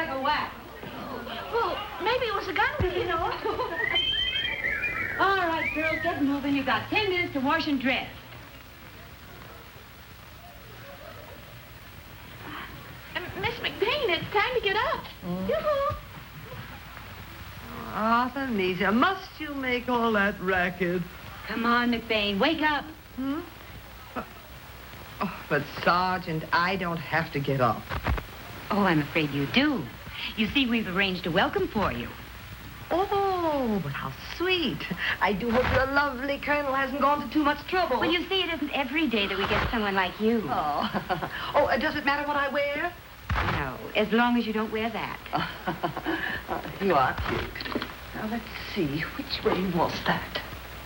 like a whack. Well, maybe it was a gun, you know. All right, girls, get moving. You've got 10 minutes to wash and dress. Miss McBain, it's time to get up. Yoo-hoo. Arthur, must you make all that racket? Come on, McBain, wake up. Oh, but, Sergeant, I don't have to get up. Oh, I'm afraid you do. You see, we've arranged a welcome for you. Oh, but how sweet. I do hope your lovely colonel hasn't gone to too much trouble. Well, you see, it isn't every day that we get someone like you. Oh, does it matter what I wear? No, as long as you don't wear that. You are cute. Now, let's see. Which way was that?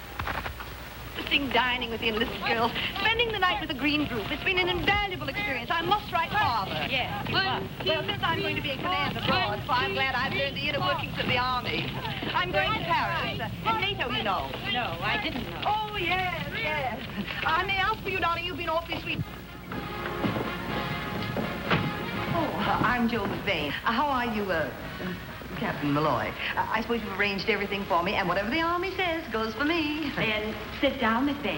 Dining with the enlisted girls, spending the night with the green group. It's been an invaluable experience. I must write Father. Yes, Well, since I'm going to be in command abroad, so I'm glad I've learned the inner workings of the army. I'm going to Paris. And NATO, you know. No, I didn't know. Oh, yes. I may ask for you, darling. You've been awfully sweet. Oh, I'm Joe McBain. How are you, Captain Malloy? I suppose you've arranged everything for me, and whatever the Army says goes for me. Then sit down, McBain.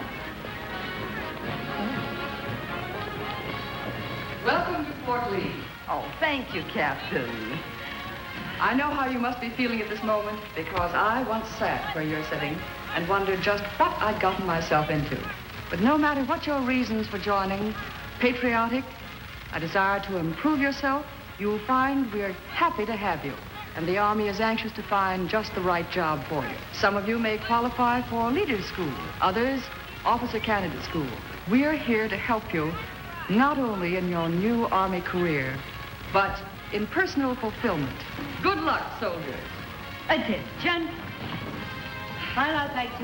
Welcome to Fort Lee. Oh, thank you, Captain. I know how you must be feeling at this moment because I once sat where you're sitting and wondered just what I'd gotten myself into. But no matter what your reasons for joining, patriotic, a desire to improve yourself, you'll find we're happy to have you. And the Army is anxious to find just the right job for you. Some of you may qualify for leader's school, others officer candidate school. We're here to help you not only in your new Army career, but in personal fulfillment. Good luck, soldiers. Attention. Highlight like 2.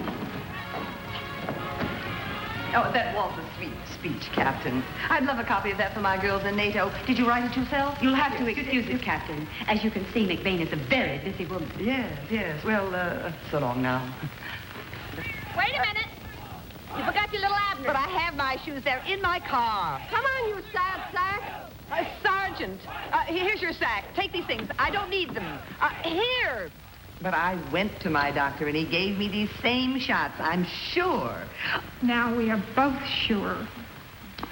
Oh, that was a sweet speech, Captain. I'd love a copy of that for my girls in NATO. Did you write it yourself? You'll have to excuse us, Captain. As you can see, McBain is a very busy woman. Yes. Well, so long now. Wait a minute. You forgot your little Abner. But I have my shoes. They're in my car. Come on, you sad sack. Sergeant, here's your sack. Take these things. I don't need them. Here. But I went to my doctor, and he gave me these same shots, I'm sure. Now we are both sure.